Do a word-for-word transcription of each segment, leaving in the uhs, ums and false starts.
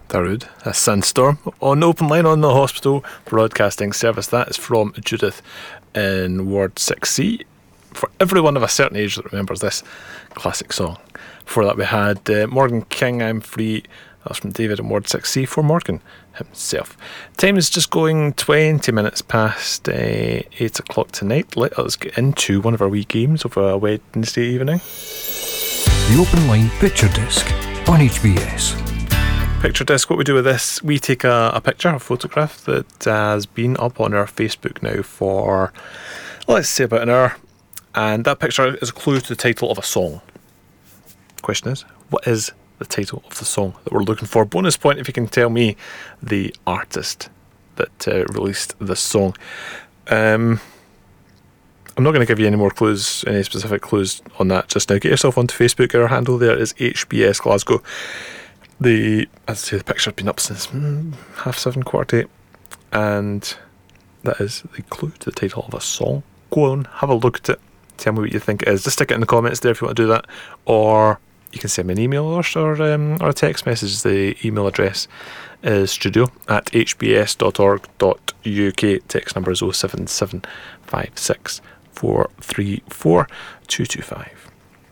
Darude, a sandstorm on open line on the hospital broadcasting service. That is from Judith in Ward six C. For everyone of a certain age that remembers this classic song. Before that we had uh, Morgan King, I'm Free. That was from David in Ward six C for Morgan himself. Time is just going twenty minutes past uh, eight o'clock tonight. Let us get into one of our wee games of a Wednesday evening. The Open Line Picture Disc on H B S. Picture disc, what we do with this, we take a, a picture, a photograph that has been up on our Facebook now for, let's say, about an hour, and that picture is a clue to the title of a song. The question is, what is the title of the song that we're looking for? Bonus point if you can tell me the artist that uh, released this song. Um, I'm not going to give you any more clues, any specific clues on that just now. Get yourself onto Facebook. Our handle there is H B S Glasgow. The, as I say, the picture's been up since mm, half seven, quarter to eight, and that is the clue to the title of a song. Go on, have a look at it, tell me what you think it is. Just stick it in the comments there if you want to do that, or you can send me an email or, or, um, or a text message. The email address is studio at h b s dot org dot u k. Text number is oh seven seven five six four three four two two five.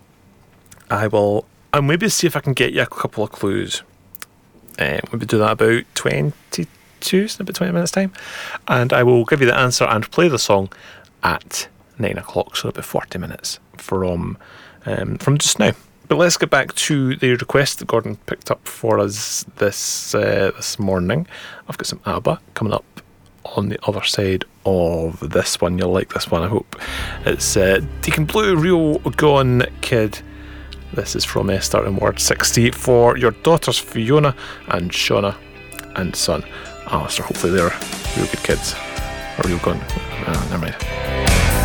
I will I'll maybe see if I can get you a couple of clues. Uh, maybe do that about twenty-two, about twenty minutes time, and I will give you the answer and play the song at nine o'clock, so about forty minutes from um, from just now. But let's get back to the request that Gordon picked up for us this uh, this morning. I've got some ABBA coming up on the other side of this one. You'll like this one, I hope. It's uh, Deacon Blue, Real Gone Kid. This is from Esther in Ward sixty for your daughters Fiona and Shauna and son Alistair. Hopefully they're real good kids. Or real gone. Oh, never mind.